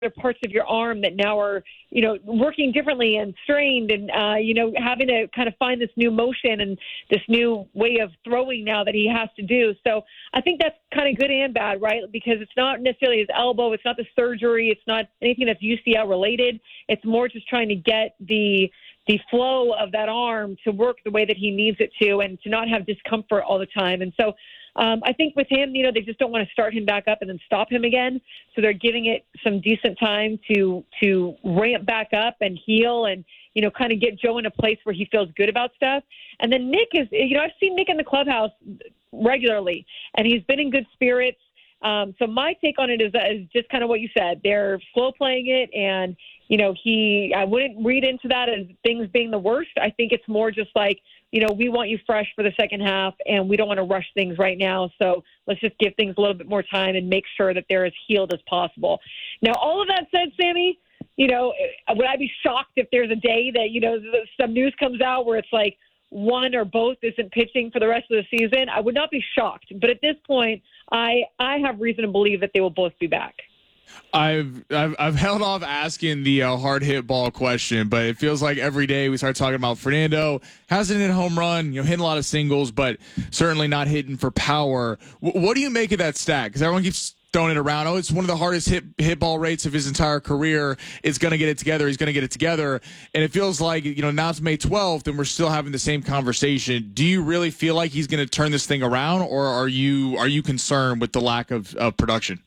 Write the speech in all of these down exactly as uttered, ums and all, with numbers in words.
other parts of your arm that now are, you know, working differently and strained and, uh, you know, having to kind of find this new motion and this new way of throwing now that he has to do. So I think that's kind of good and bad, right? Because it's not necessarily his elbow. It's not the surgery. It's not anything that's U C L related. It's more just trying to get the the flow of that arm to work the way that he needs it to and to not have discomfort all the time. And so um, I think with him, you know, they just don't want to start him back up and then stop him again. So they're giving it some decent time to to ramp back up and heal and, you know, kind of get Joe in a place where he feels good about stuff. And then Nick is, you know, I've seen Nick in the clubhouse regularly, and he's been in good spirits. Um, so my take on it is, is just kind of what you said. They're slow playing it, and, you know, he, I wouldn't read into that as things being the worst. I think it's more just like, you know, we want you fresh for the second half, and we don't want to rush things right now. So let's just give things a little bit more time and make sure that they're as healed as possible. Now, all of that said, Sammy, you know, would I be shocked if there's a day that, you know, some news comes out where it's like one or both isn't pitching for the rest of the season? I would not be shocked. But at this point, I, I have reason to believe that they will both be back. I've, I've I've held off asking the uh, hard hit ball question, but it feels like every day we start talking about Fernando hasn't hit a home run, you know, hitting a lot of singles, but certainly not hitting for power. W- what do you make of that stat? Because everyone keeps throwing it around. Oh, it's one of the hardest hit hit ball rates of his entire career. It's going to get it together. He's going to get it together. And it feels like, you know, now it's May twelfth and we're still having the same conversation. Do you really feel like he's going to turn this thing around, or are you are you concerned with the lack of, of production?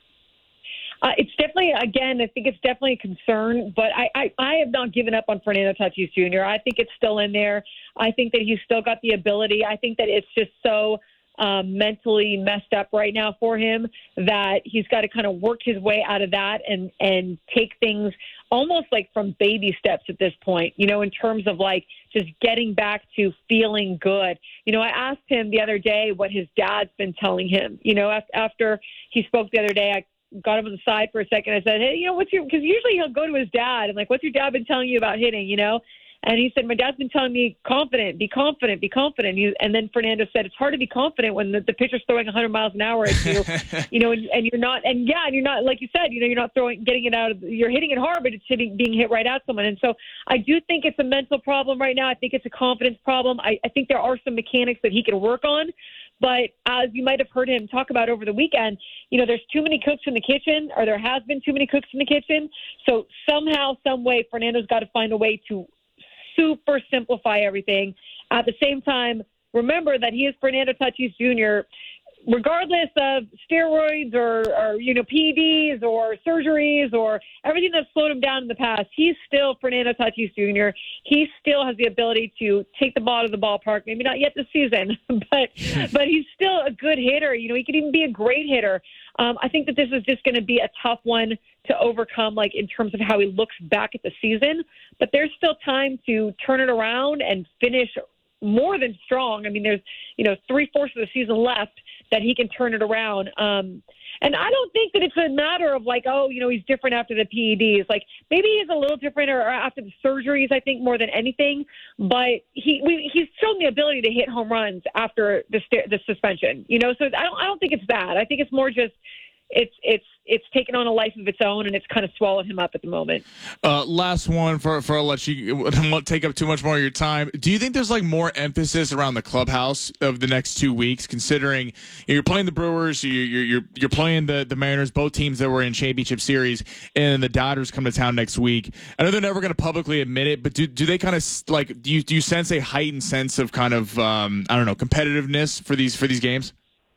Uh, it's definitely, again, I think it's definitely a concern, but I, I, I have not given up on Fernando Tatis Junior I think it's still in there. I think that he's still got the ability. I think that it's just so um, mentally messed up right now for him that he's got to kind of work his way out of that and, and take things almost like from baby steps at this point, you know, in terms of like just getting back to feeling good. You know, I asked him the other day what his dad's been telling him, you know, after he spoke the other day. I got him on the side for a second. I said, hey, you know, what's your, because usually he'll go to his dad and like, what's your dad been telling you about hitting, you know? And he said, my dad's been telling me confident, be confident, be confident. You, and then Fernando said, it's hard to be confident when the, the pitcher's throwing one hundred miles an hour at you, you know, and, and you're not, and yeah, and you're not, like you said, you know, you're not throwing, getting it out of, you're hitting it hard, but it's hitting, being hit right at someone. And so I do think it's a mental problem right now. I think it's a confidence problem. I, I think there are some mechanics that he can work on. But as you might have heard him talk about over the weekend, you know, there's too many cooks in the kitchen, or there has been too many cooks in the kitchen. So somehow, some way, Fernando's got to find a way to super simplify everything. At the same time, remember that he is Fernando Tatis Junior Regardless of steroids or, or, you know, P E Ds or surgeries or everything that's slowed him down in the past, he's still Fernando Tatis Junior He still has the ability to take the ball to the ballpark. Maybe not yet this season, but but he's still a good hitter. You know, he could even be a great hitter. Um, I think that this is just going to be a tough one to overcome, like in terms of how he looks back at the season. But there's still time to turn it around and finish more than strong. I mean, there's, you know, three-fourths of the season left that he can turn it around. Um, and I don't think that it's a matter of like, oh, you know, he's different after the P E Ds. Like maybe he's a little different or after the surgeries, I think, more than anything. But he we, he's shown the ability to hit home runs after the the suspension. You know, so I don't I don't think it's that. I think it's more just it's it's it's taken on a life of its own, and it's kind of swallowed him up at the moment. Uh, last one for for I'll let you I won't take up too much more of your time. Do you think there's like more emphasis around the clubhouse of the next two weeks, considering you know, you're playing the Brewers, you're you're you're playing the the Mariners, both teams that were in championship series, and the Dodgers come to town next week? I know they're never going to publicly admit it, but do do they kind of like do you do you sense a heightened sense of kind of um, I don't know competitiveness for these for these games?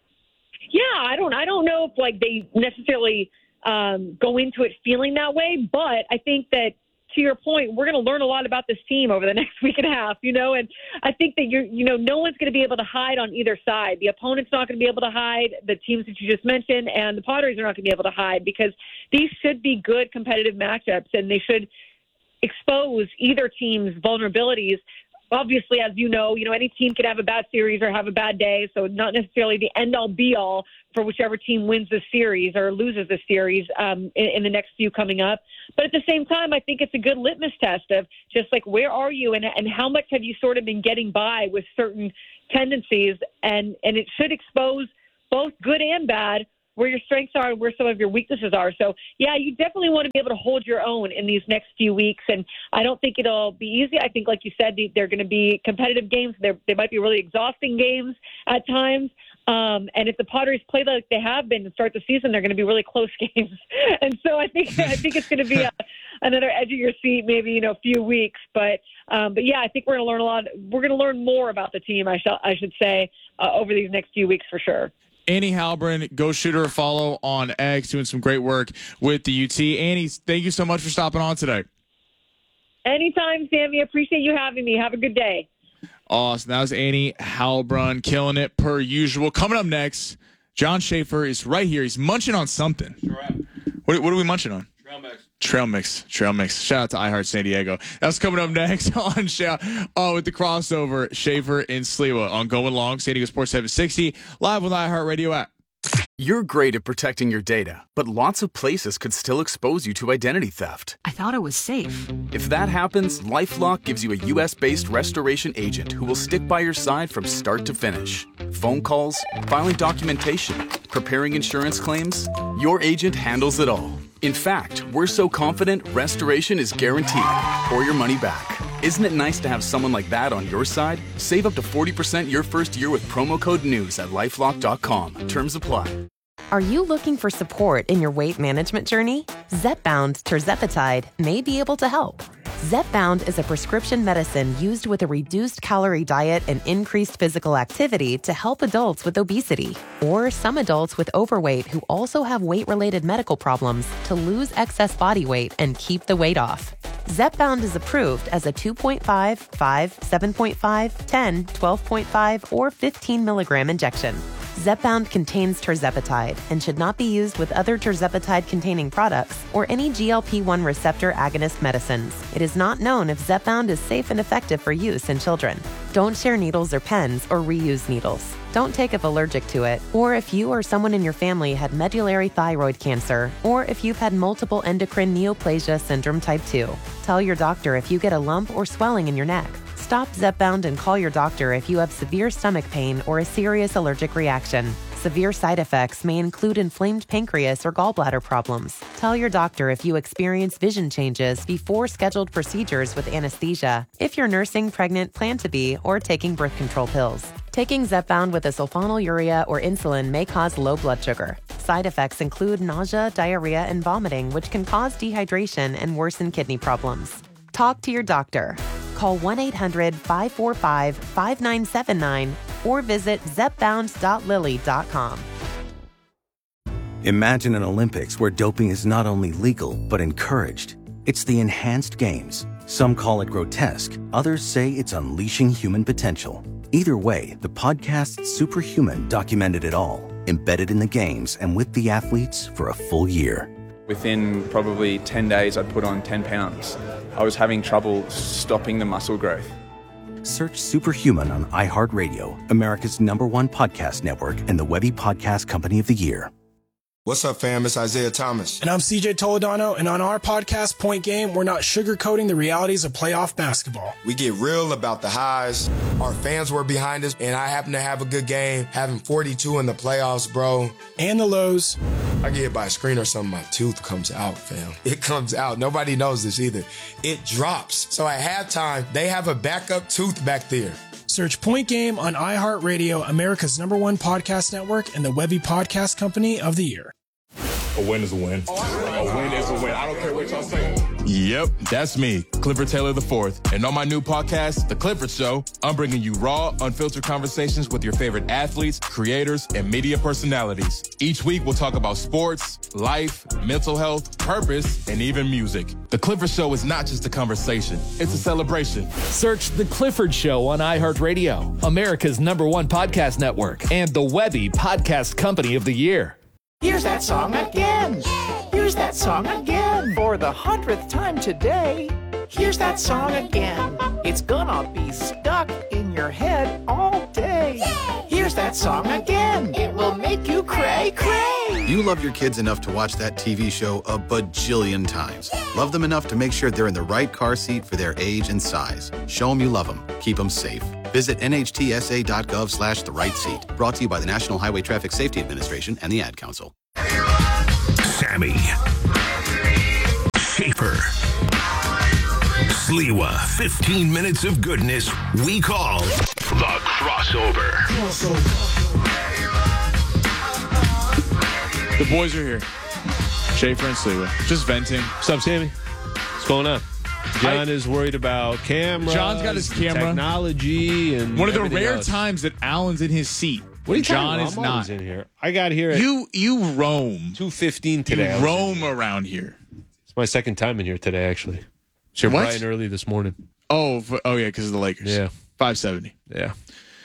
Yeah, I don't I don't know if like they necessarily um, go into it feeling that way, but I think that to your point, we're going to learn a lot about this team over the next week and a half, you know, and I think that you're, you know, no one's going to be able to hide on either side. The opponent's not going to be able to hide, the teams that you just mentioned, and the Padres are not going to be able to hide, because these should be good competitive matchups, and they should expose either team's vulnerabilities. Obviously, as you know, you know, any team could have a bad series or have a bad day, so not necessarily the end-all, be-all for whichever team wins the series or loses the series um, in, in the next few coming up. But at the same time, I think it's a good litmus test of just like, where are you and, and how much have you sort of been getting by with certain tendencies, and, and it should expose both good and bad where your strengths are and where some of your weaknesses are. So, yeah, you definitely want to be able to hold your own in these next few weeks. And I don't think it'll be easy. I think, like you said, they're going to be competitive games. They're, they might be really exhausting games at times. Um, and if the Padres play like they have been to start the season, they're going to be really close games. And so I think I think it's going to be a, another edge of your seat, maybe, you know, a few weeks. But um, but yeah, I think we're going to learn a lot. We're going to learn more about the team, I shall I should say, uh, over these next few weeks for sure. Annie Heilbrunn, go shoot her a follow on X, doing some great work with the U T. Annie, thank you so much for stopping on today. Anytime, Sammy. Appreciate you having me. Have a good day. Awesome. That was Annie Heilbrunn, killing it per usual. Coming up next, John Schaefer is right here. He's munching on something. Sure. What, what are we munching on? Trail mix. Trail mix. Trail mix. Shout out to iHeart San Diego. That's coming up next on Shout. Oh, with the crossover, Schaefer and Sliwa on Going Long, San Diego Sports seven sixty, live on the iHeart Radio app. You're great at protecting your data, but lots of places could still expose you to identity theft. I thought it was safe. If that happens, LifeLock gives you a U S-based restoration agent who will stick by your side from start to finish. Phone calls, filing documentation, preparing insurance claims, your agent handles it all. In fact, we're so confident restoration is guaranteed or your money back. Isn't it nice to have someone like that on your side? Save up to forty percent your first year with promo code NEWS at lifelock dot com. Terms apply. Are you looking for support in your weight management journey? Zepbound tirzepatide may be able to help. Zepbound is a prescription medicine used with a reduced calorie diet and increased physical activity to help adults with obesity or some adults with overweight who also have weight-related medical problems to lose excess body weight and keep the weight off. Zepbound is approved as a two point five, five, seven point five, ten, twelve point five, or fifteen milligram injection. Zepbound contains tirzepatide and should not be used with other tirzepatide-containing products or any G L P one receptor agonist medicines. It is not known if Zepbound is safe and effective for use in children. Don't share needles or pens or reuse needles. Don't take if allergic to it, or if you or someone in your family had medullary thyroid cancer, or if you've had multiple endocrine neoplasia syndrome type two. Tell your doctor if you get a lump or swelling in your neck. Stop Zepbound and call your doctor if you have severe stomach pain or a serious allergic reaction. Severe side effects may include inflamed pancreas or gallbladder problems. Tell your doctor if you experience vision changes before scheduled procedures with anesthesia, if you're nursing, pregnant, plan to be, or taking birth control pills. Taking Zepbound with a sulfonylurea or insulin may cause low blood sugar. Side effects include nausea, diarrhea, and vomiting, which can cause dehydration and worsen kidney problems. Talk to your doctor. Call one eight hundred, five four five, five nine seven nine or visit zepbound dot lilly dot com. Imagine an Olympics where doping is not only legal, but encouraged. It's the Enhanced Games. Some call it grotesque. Others say it's unleashing human potential. Either way, the podcast Superhuman documented it all, embedded in the games and with the athletes for a full year. Within probably ten days, I'd put on ten pounds. I was having trouble stopping the muscle growth. Search Superhuman on iHeartRadio, America's number one podcast network, and the Webby Podcast Company of the Year. What's up, fam? It's Isaiah Thomas. And I'm C J Toledano, and on our podcast, Point Game, we're not sugarcoating the realities of playoff basketball. We get real about the highs. Our fans were behind us, and I happen to have a good game, having forty-two in the playoffs, bro. And the lows. I get hit by a screen or something, my tooth comes out, fam. It comes out. Nobody knows this either. It drops. So at halftime, they have a backup tooth back there. Search Point Game on iHeartRadio, America's number one podcast network, and the Webby Podcast Company of the Year. A win is a win. A win is a win. I don't care what y'all say. Yep, that's me, Clifford Taylor the fourth. And on my new podcast, The Clifford Show, I'm bringing you raw, unfiltered conversations with your favorite athletes, creators, and media personalities. Each week, we'll talk about sports, life, mental health, purpose, and even music. The Clifford Show is not just a conversation, it's a celebration. Search The Clifford Show on iHeartRadio, America's number one podcast network, and the Webby Podcast Company of the Year. Here's that song again. Here's that song again. For the hundredth time today. Here's that song again. It's gonna be stuck in your head all day. Here's that song again. It will make you cray cray. You love your kids enough to watch that T V show a bajillion times. Love them enough to make sure they're in the right car seat for their age and size. Show them you love them. Keep them safe. Visit N H T S A dot gov slash the right seat. Brought to you by the National Highway Traffic Safety Administration and the Ad Council. Sammy. Schaefer. Sliwa. fifteen minutes of goodness we call The Crossover. The boys are here. Schaefer and Sliwa. Just venting. What's up, Sammy? What's going on? John I, is worried about cameras. John's got his camera. Technology and one of the rare else. times that Alan's in his seat. What are you John talking is about? I'm not in here. I got here at You you roam. two fifteen today. You roam around here. It's my second time in here today, actually. It's here What? bright and early this morning. Oh, for, oh yeah, because of the Lakers. Yeah. five seventy. Yeah.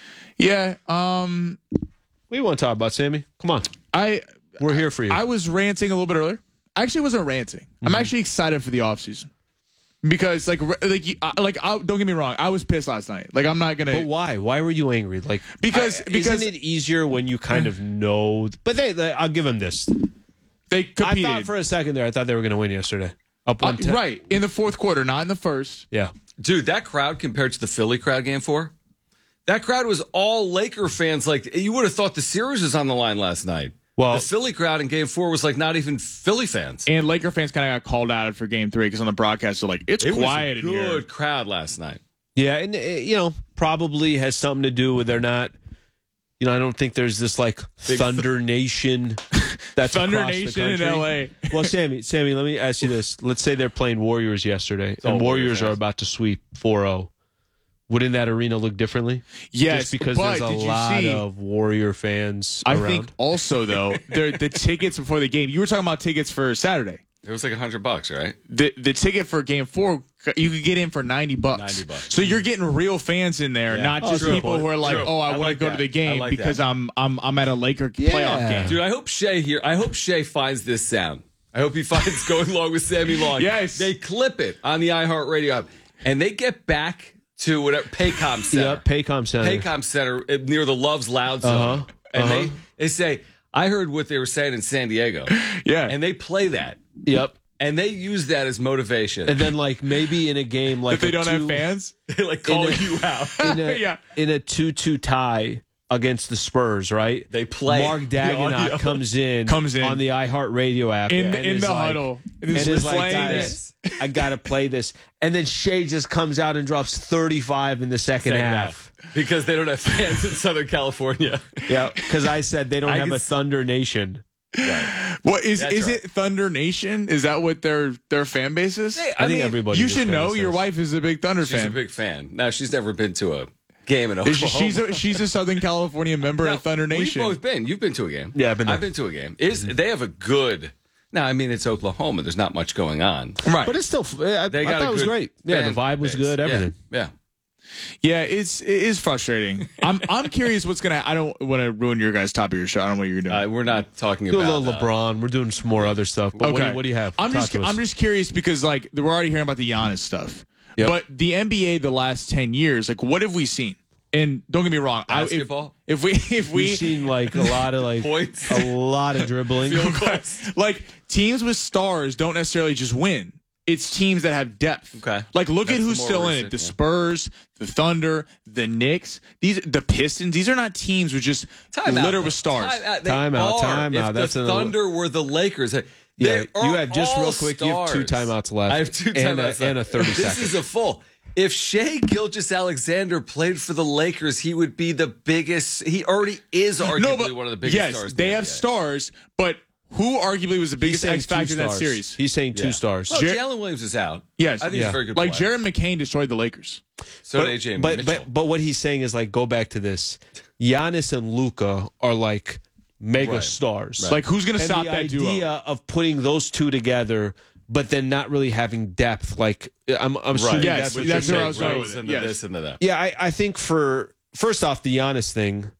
Yeah. Um, what do you want to talk about, Sammy? Come on. I We're here for you. I was ranting a little bit earlier. I actually wasn't ranting. Mm-hmm. I'm actually excited for the offseason. Because like like like I, don't get me wrong, I was pissed last night. Like I'm not gonna. But why? Why were you angry? Like because I, because isn't it easier when you kind of know? But they, they I'll give them this. They competed. I thought for a second there, I thought they were going to win yesterday. Up one uh, right in the fourth quarter, not in the first. Yeah, dude, that crowd compared to the Philly crowd game four, that crowd was all Laker fans. Like you would have thought the series was on the line last night. Well, the Philly crowd in Game Four was like not even Philly fans, and Laker fans kind of got called out for Game Three because on the broadcast they're like, "It's it quiet was a in here." Good crowd last night. Yeah, and you know, probably has something to do with they're not. You know, I don't think there's this like Big Thunder th- Nation. That's Thunder Nation in L A. Well, Sammy, Sammy, let me ask you this: let's say they're playing Warriors yesterday, it's and Warriors are about to sweep four oh. Wouldn't that arena look differently? Yes, just because there's a lot see, of Warrior fans I around. think also, though, the tickets before the game, you were talking about tickets for Saturday. It was like a hundred bucks, right? The the ticket for Game Four, you could get in for ninety bucks. Ninety bucks. So you're getting real fans in there, yeah. not oh, just true, people boy. who are like, True. "Oh, I, I want like to go that. to the game like because that. I'm I'm I'm at a Laker yeah. playoff game." Dude, I hope Shea here. I hope Shea finds this sound. I hope he finds going along with Sammy Long. Yes, they clip it on the iHeartRadio app, and they get back to whatever Paycom Center. Yeah, Paycom Center. Paycom Center near the Love's Loud Zone. Uh-huh. And uh-huh. they, they say, I heard what they were saying in San Diego. Yeah. And they play that. Yep. And they use that as motivation. And then, like, maybe in a game like if they don't two, have fans, they like call you out. In a, yeah. in a two two tie against the Spurs, right? They play. Mark Dagenot comes in, comes in on the iHeartRadio app in, and in the like, huddle. And is like, guys, I got to play this. And then Shea just comes out and drops thirty-five in the second, second half. half. Because they don't have fans in Southern California. Yeah, because I said they don't I have a Thunder Nation. Right. What is That's is right. it Thunder Nation? Is that what their their fan base is? Hey, I, I mean, think everybody. You should know your wife is a big Thunder she's fan. She's a big fan. No, she's never been to a game in Oklahoma. She's a, she's a Southern California member no, of Thunder Nation. We've both been. You've been to a game. Yeah, I've been there. I've been to a game. Is They have a good... Now, I mean, it's Oklahoma. There's not much going on. Right. But it's still... I, they I got thought it was great. Yeah, the vibe was base. good, everything. Yeah. Yeah, it's it is frustrating. I'm I'm curious what's gonna. I don't want to ruin your guys' top of your show. I don't know what you're doing. Uh, we're not talking Do about a little uh, LeBron. We're doing some more other stuff. But okay. what, do you, what do you have? I'm Talk just to us. I'm just curious because like we're already hearing about the Giannis stuff. Yep. But the N B A the last ten years, like what have we seen? And don't get me wrong, basketball. I, if, if we if we We've seen like a lot of like points, a lot of dribbling. Like teams with stars don't necessarily just win. It's teams that have depth. Okay. Like look That's at who's the more still in recent, it. The yeah. Spurs, the Thunder, the Knicks, these the Pistons. These are not teams with just Time littered out. with stars. Time out. They Time out, are. time if out. the That's another- Thunder were the Lakers. They Yeah, are you have just all real quick. You have two stars. timeouts left. I have two and timeouts a, and a thirty This seconds. is a full. If Shea Gilgeous-Alexander played for the Lakers, he would be the biggest. He already is arguably no, but one of the biggest yes, stars. in they the have N B A. stars, but who arguably was the biggest saying X factor two in that stars. series? He's saying two Yeah. stars. Well, Jer- Jalen Williams is out. Yes, I think yeah. he's a very good Like player. Jared McCain destroyed the Lakers. So but, did A J but, Mitchell. but but what he's saying is like go back to this. Giannis and Luka are like mega Right. stars. Right. Like who's going to And stop the that idea duo? of putting those two together, but then not really having depth. Like I'm, I'm assuming Right. Yes, that's what that's you're where I saying, was right? going with it. into Yes. this into that. Yeah, I, I think for first off the Giannis thing,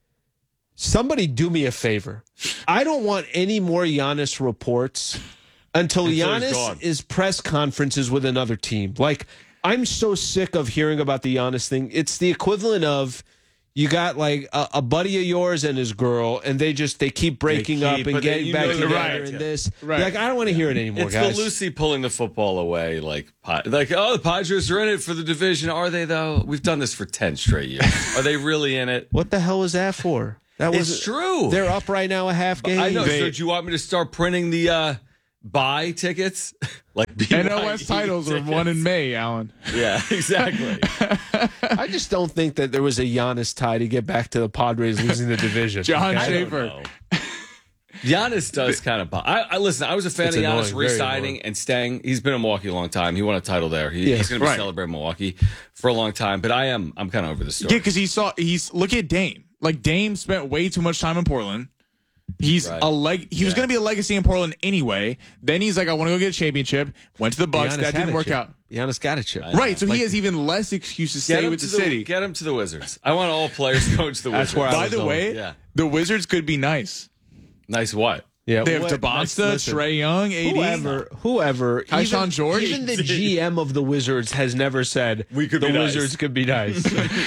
somebody do me a favor. I don't want any more Giannis reports until, Until he's Giannis gone. is press conferences with another team. Like I'm so sick of hearing about the Giannis thing. It's the equivalent of you got like a, a buddy of yours and his girl, and they just they keep breaking keep- up and but getting you back know- together right, and yeah. this. Right. Like I don't want to hear it anymore, It's guys. the Lucy pulling the football away, like like oh the Padres are in it for the division. Are they though? We've done this for ten straight years. Are they really in it? What the hell is that for? That was it's true. They're up right now a half game. I know. They, so do you want me to start printing the uh, buy tickets? like N L West titles are won in May, Alan. Yeah, exactly. I just don't think that there was a Giannis tie to get back to the Padres losing the division. John okay? Schaefer. Giannis does kind of. I, I listen. I was a fan It's of Giannis annoying, very re-signing annoying. and staying. He's been in Milwaukee a long time. He won a title there. He, Yeah, he's going to be right. celebrating Milwaukee for a long time. But I am. I'm kind of over the story. Yeah, because he saw he's look at Dame. Like Dame spent way too much time in Portland. He's Right. a leg. He was Yeah. going to be a legacy in Portland anyway. Then he's like, I want to go get a championship. Went to the Bucks. Giannis That had didn't a work chip. out. Giannis got a chip. Right. So Like- he has even less excuse to Get stay him with to the city. Get him to the Wizards. I want all players going to the That's Wizards. where I By was the going. way, Yeah. the Wizards could be nice. Nice what? Yeah, They have what- Dabonsta, listen, Trae Young, A D. Whoever, whoever, Tyshawn even, George. even the G M of the Wizards has never said We could the be nice." Wizards could be nice.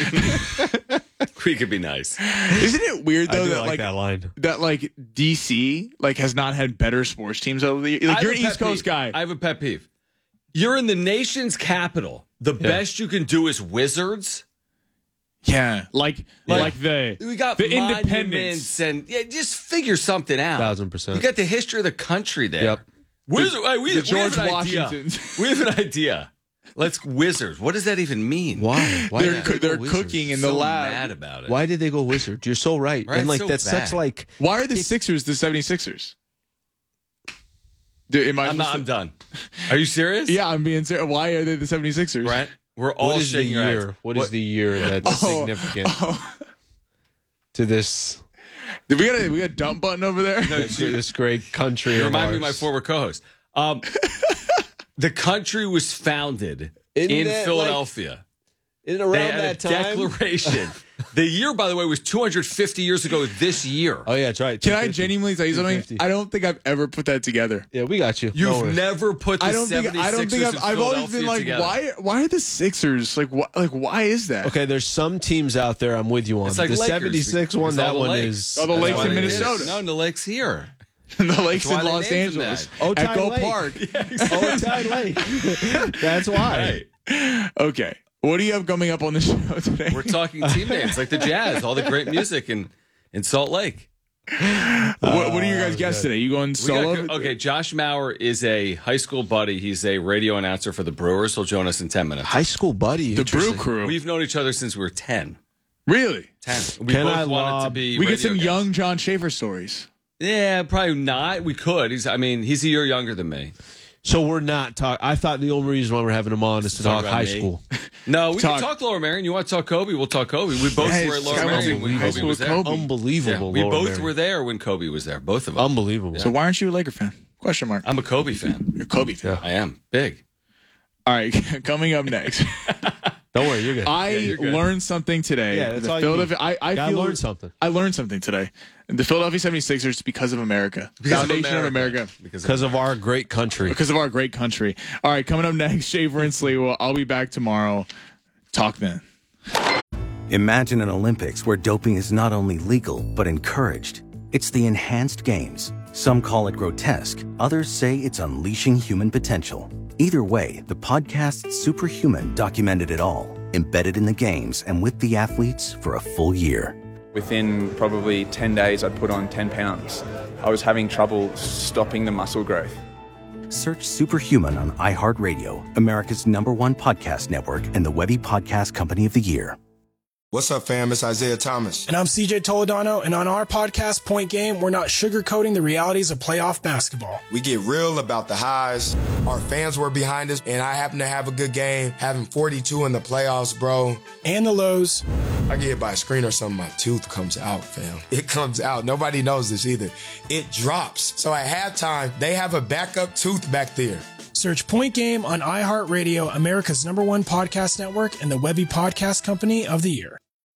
We could be nice. Isn't it weird I though do that like like that line. that like D C like has not had better sports teams over the years? I Like have you're a an pet East Coast peeve. guy. I have a pet peeve. You're in the nation's capital. The best you can do is Wizards. Yeah, like Like, like the We got the monuments independence. and yeah, just figure something out. Thousand percent. You got the history of the country there. Yep. Wizard, hey, we, the we have George an Washington. idea. We have an idea. Let's Wizards. What does that even mean? Why? Why They're did they coo- go they're Wizards? cooking in so the lab. mad about it. Why did they go Wizards? You're so right. Right, and like so that's bad. such like Why are the Sixers the 76ers? Dude, am I I'm not. supposed I'm to- done. Are you serious? Yeah, I'm being serious. Why are they the 76ers? Brent, we're all what is the shaking our year? heads. What is the year that's Oh, significant oh. to this Did we got a we got a dump button over there? No, to this great country? You of remind me of my ours? former co-host. Um, the country was founded Isn't in that, Philadelphia. In They around had that a time. declaration. The year, by the way, was two hundred fifty years ago this year. Oh yeah, that's right. Can I two fifty. genuinely tell you something? two fifty. I don't think I've ever put that together. Yeah, we got you. Don't You've worry. never put the I don't think I don't think 76ers I've, in I've always been Philadelphia like, together. why why are the Sixers like wh- like why is that? Okay, there's some teams out there I'm with you on. It's like the Lakers, seventy-six because one, that all the one lakes. is Oh, the That's lakes why in they did it. Minnesota. No, the lakes here. the lakes why in they Los named them Angeles. that. Otay Echo Lake. Park. Otay Lake. That's why. Right. Okay. What do you have coming up on the show today? We're talking team names like the Jazz, all the great music in, in Salt Lake. what, what are your guys' guests today? You going We solo? got- okay, Josh Maurer is a high school buddy. He's a radio announcer for the Brewers. He'll join us in ten minutes. High school buddy. The Brew Interesting. Crew. We've known each other since we were ten. Really? ten. We Can both I wanted to lob- be We get radio some guys. young John Schaefer stories. Yeah, probably not. We could. He's. I mean, he's a year younger than me. So we're not talking. I thought the only reason why we're having him on is to Talk talk about high me. school. No, we Talk- can talk Lower Marion. You want to talk Kobe? We'll talk Kobe. We both Yes, were at Lower Skywalker Marion when High Kobe School was with there. Kobe. Yeah, Unbelievable. we Lower both Marion. were there when Kobe was there. Both of us. Unbelievable. So why aren't you a Laker fan? Question mark. I'm a Kobe fan. You're a Kobe fan. I am big. All right, coming up next. Don't worry, you're good. I you're good. learned something today. Yeah, that's The all you Philadelphia. need. I, I Gotta feel learn something. I learned something today. The Philadelphia seventy-sixers because of America. Because of Foundation of America. Because, Because of our great country. Because of our great country. All right, coming up next, Schaefer and Sliwa. I'll be back tomorrow. Talk then. Imagine an Olympics where doping is not only legal, but encouraged. It's the enhanced games. Some call it grotesque. Others say it's unleashing human potential. Either way, the podcast Superhuman documented it all, embedded in the games and with the athletes for a full year. Within probably ten days, I'd put on ten pounds. I was having trouble stopping the muscle growth. Search Superhuman on iHeartRadio, America's number one podcast network and the Webby Podcast Company of the Year. What's up, fam? It's Isaiah Thomas. And I'm C J Toledano, and on our podcast, Point Game, we're not sugarcoating the realities of playoff basketball. We get real about the highs. Our fans were behind us, and I happen to have a good game, having forty-two in the playoffs, bro. And the lows. I get hit by a screen or something, my tooth comes out, fam. It comes out. Nobody knows this either. It drops. So at halftime, they have a backup tooth back there. Search Point Game on iHeartRadio, America's number one podcast network, and the Webby Podcast Company of the Year.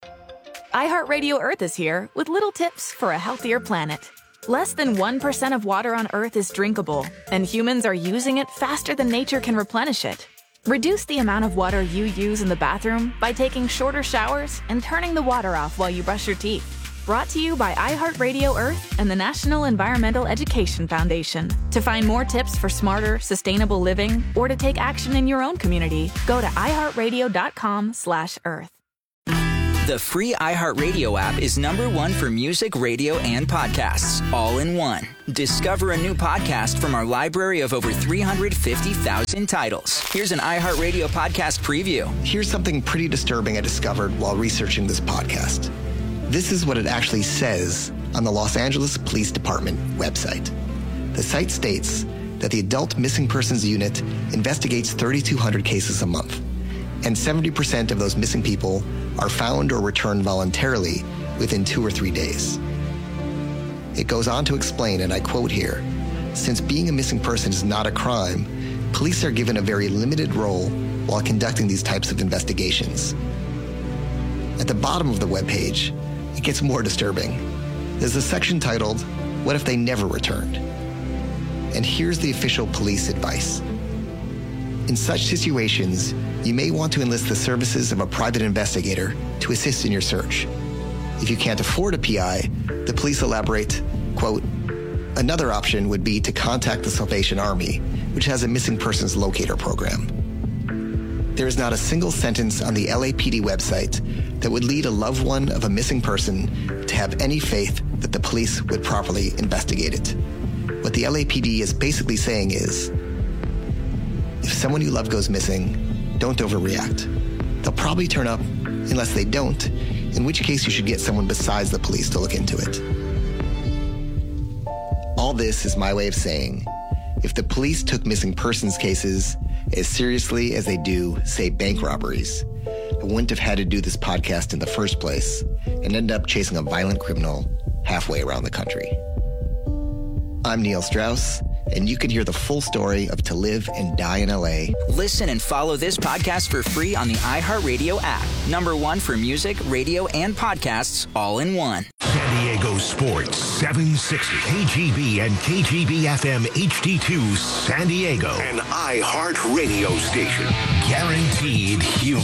iHeartRadio Earth is here with little tips for a healthier planet. Less than one percent of water on Earth is drinkable, and humans are using it faster than nature can replenish it. Reduce the amount of water you use in the bathroom by taking shorter showers and turning the water off while you brush your teeth. Brought to you by iHeartRadio Earth and the National Environmental Education Foundation. To find more tips for smarter, sustainable living, or to take action in your own community, go to iHeartRadio.com slash Earth. The free iHeartRadio app is number one for music, radio, and podcasts, all in one. Discover a new podcast from our library of over three hundred fifty thousand titles. Here's an iHeartRadio podcast preview. Here's something pretty disturbing I discovered while researching this podcast. This is what it actually says on the Los Angeles Police Department website. The site states that the Adult Missing Persons Unit investigates thirty-two hundred cases a month, and seventy percent of those missing people are found or returned voluntarily within two or three days. It goes on to explain, and I quote here, since being a missing person is not a crime, police are given a very limited role while conducting these types of investigations. At the bottom of the webpage, it gets more disturbing. There's a section titled, What If They Never Returned? And here's the official police advice. In such situations, you may want to enlist the services of a private investigator to assist in your search. If you can't afford a P I, the police elaborate, quote, another option would be to contact the Salvation Army, which has a missing persons locator program. There is not a single sentence on the L A P D website that would lead a loved one of a missing person to have any faith that the police would properly investigate it. What the L A P D is basically saying is, if someone you love goes missing, don't overreact. They'll probably turn up unless they don't, in which case you should get someone besides the police to look into it. All this is my way of saying, if the police took missing persons cases as seriously as they do, say, bank robberies, I wouldn't have had to do this podcast in the first place and end up chasing a violent criminal halfway around the country. I'm Neil Strauss, and you can hear the full story of To Live and Die in L A. Listen and follow this podcast for free on the iHeartRadio app. Number one for music, radio, and podcasts, all in one. San Diego Sports seven sixty, K G B and K G B F M H D two San Diego, an iHeart radio station. Guaranteed humor.